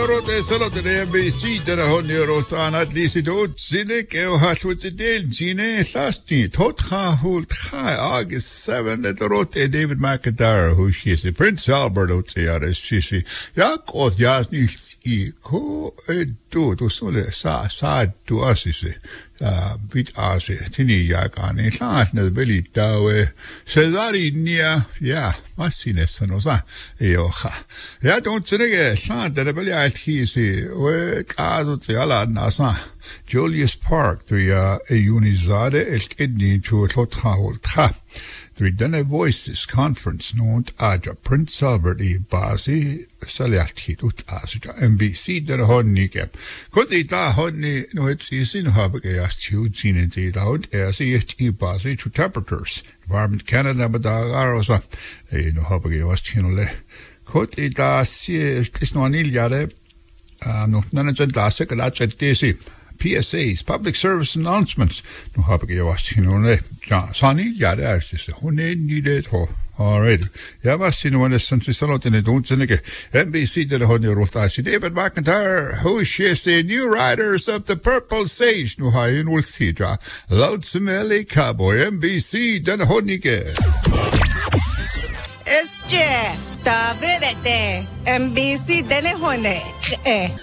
rote solo de NBC der honero at least dot zinek el hat with the del zine lasti tot hult August 7 at rote David McIntyre who she is the Prince Albert otsiare sisi yakot jasnis I ko do sole sa do asise bit ase tini yakane lasne beli dawe sedari nia masine sanosa eoha don't zinege sa der beli altkisi we kazo tsiala nasa Julius Park the Unizade el kidney to Lotha the Dene Voices Conference known as Prince Albert I Basi Saliati ut Asja NBC der Honike. Could the da Honey no it's in Habake asked you seen in the out as I Basi to temperatures. Environment Canada Badagarosa no Habake was Chinole. Could the da see is no aniljare no none of the last second at DC. PSAs, public service announcements. No habe ich was hinone. Ja, sani ja der ist honne needed ho. Alright. Ja, was sind wenn es sonst so Leute nicht unsinnige. NBC der honne Rothasi David McIntyre, who she say new riders of the Purple Sage. No ha in Ulthija. Loud smelly cowboy NBC der honnige. SJ, David NBC der honne.